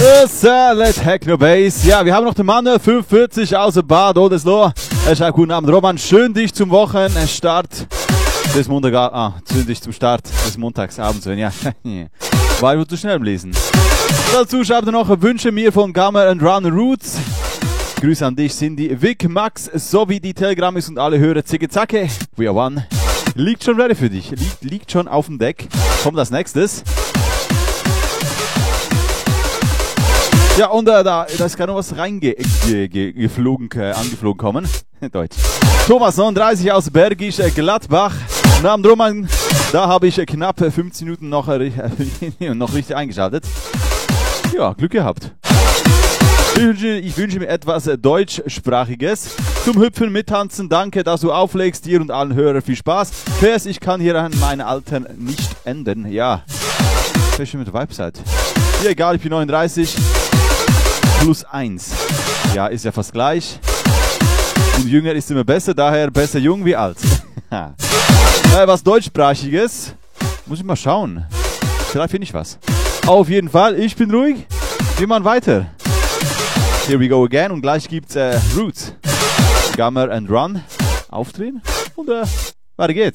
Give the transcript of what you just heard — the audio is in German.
Salad Techno Bass. Ja, wir haben noch den Mann 45 aus dem Bad Oldesloe. Er schreibt: Guten Abend, Roman. Schön dich zum Wochenstart des zum Start des Montagsabends. Ja, war ich zu schnell im Lesen. Dazu schreibt er noch: Wünsche mir von Gammer and Run Roots. Grüße an dich, Cindy, Vic, Max, sowie die Telegramis und alle Hörer. Zicke Zacke. We are one. Liegt schon ready für dich. Liegt schon auf dem Deck. Kommt als nächstes. Ja, und da ist gerade noch was angeflogen kommen. Deutsch. Thomas 39 aus Bergisch Gladbach. Namen Roman, da habe ich knapp 15 Minuten noch richtig eingeschaltet. Ja, Glück gehabt. Ich wünsche mir etwas Deutschsprachiges. Zum Hüpfen, Mittanzen, danke, dass du auflegst. Dir und allen Hörern viel Spaß. PS, ich kann hier an meine Altern nicht ändern. Ja, sehr schön mit der Website. Ja, egal, ich bin 39. Plus 1. Ja, ist ja fast gleich. Und jünger ist immer besser, daher besser jung wie alt. Was Deutschsprachiges. Muss ich mal schauen. Vielleicht finde ich was. Auf jeden Fall, ich bin ruhig. Wir machen weiter. Here we go again. Und gleich gibt's Roots. Gammer and Run. Aufdrehen. Und weiter geht's.